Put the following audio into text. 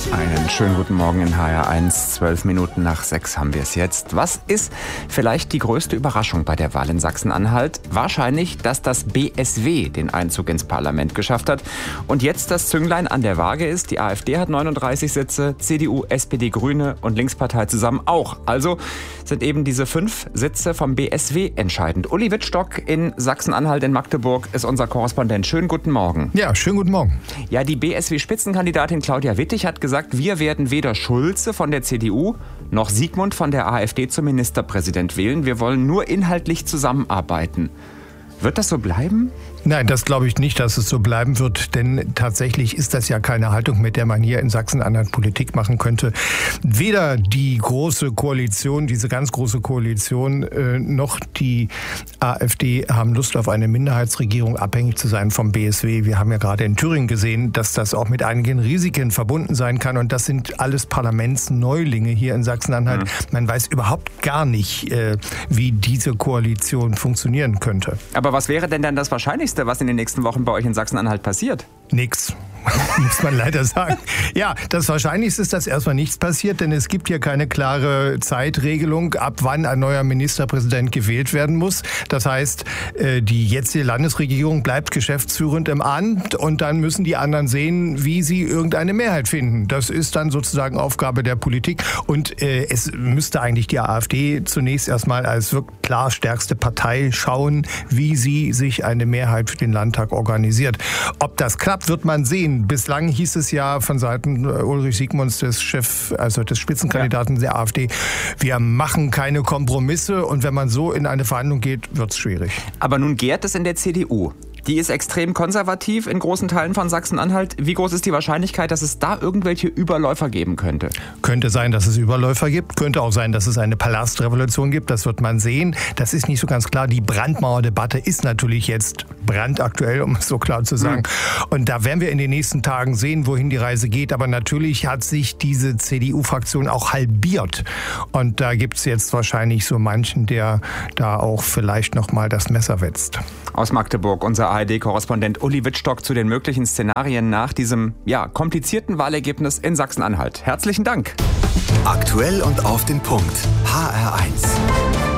Einen schönen guten Morgen in HR1. 12 Minuten nach 6 haben wir es jetzt. Was ist vielleicht die größte Überraschung bei der Wahl in Sachsen-Anhalt? Wahrscheinlich, dass das BSW den Einzug ins Parlament geschafft hat und jetzt das Zünglein an der Waage ist. Die AfD hat 39 Sitze, CDU, SPD, Grüne und Linkspartei zusammen auch. Also sind eben diese 5 Sitze vom BSW entscheidend. Uli Wittstock in Sachsen-Anhalt in Magdeburg ist unser Korrespondent. Schönen guten Morgen. Ja, schönen guten Morgen. Ja, die BSW-Spitzenkandidatin Claudia Wittig hat gesagt, wir werden weder Schulze von der CDU noch Sigmund von der AfD zum Ministerpräsident wählen. Wir wollen nur inhaltlich zusammenarbeiten. Wird das so bleiben? Nein, das glaube ich nicht, dass es so bleiben wird, denn tatsächlich ist das ja keine Haltung, mit der man hier in Sachsen-Anhalt Politik machen könnte. Weder die große Koalition, diese ganz große Koalition, noch die AfD haben Lust auf eine Minderheitsregierung, abhängig zu sein vom BSW. Wir haben ja gerade in Thüringen gesehen, dass das auch mit einigen Risiken verbunden sein kann und das sind alles Parlamentsneulinge hier in Sachsen-Anhalt. Man weiß überhaupt gar nicht, wie diese Koalition funktionieren könnte. Aber was wäre denn dann das Wahrscheinlichste, was in den nächsten Wochen bei euch in Sachsen-Anhalt passiert? Nix. Muss man leider sagen. Ja, das Wahrscheinlichste ist, dass erstmal nichts passiert, denn es gibt hier keine klare Zeitregelung, ab wann ein neuer Ministerpräsident gewählt werden muss. Das heißt, die jetzige Landesregierung bleibt geschäftsführend im Amt und dann müssen die anderen sehen, wie sie irgendeine Mehrheit finden. Das ist dann sozusagen Aufgabe der Politik und es müsste eigentlich die AfD zunächst erstmal als wirklich klar stärkste Partei schauen, wie sie sich eine Mehrheit für den Landtag organisiert. Ob das klappt, wird man sehen. Bislang hieß es ja von Seiten Ulrich Siegmunds, des Spitzenkandidaten der AfD, wir machen keine Kompromisse und wenn man so in eine Verhandlung geht, wird es schwierig. Aber nun gärt es in der CDU. Die ist extrem konservativ in großen Teilen von Sachsen-Anhalt. Wie groß ist die Wahrscheinlichkeit, dass es da irgendwelche Überläufer geben könnte? Könnte sein, dass es Überläufer gibt. Könnte auch sein, dass es eine Palastrevolution gibt. Das wird man sehen. Das ist nicht so ganz klar. Die Brandmauerdebatte ist natürlich jetzt brandaktuell, um es so klar zu sagen. Und da werden wir in den nächsten Tagen sehen, wohin die Reise geht. Aber natürlich hat sich diese CDU-Fraktion auch halbiert. Und da gibt es jetzt wahrscheinlich so manchen, der da auch vielleicht noch mal das Messer wetzt. Aus Magdeburg, unser ARD-Korrespondent Uli Wittstock zu den möglichen Szenarien nach diesem komplizierten Wahlergebnis in Sachsen-Anhalt. Herzlichen Dank. Aktuell und auf den Punkt. HR1.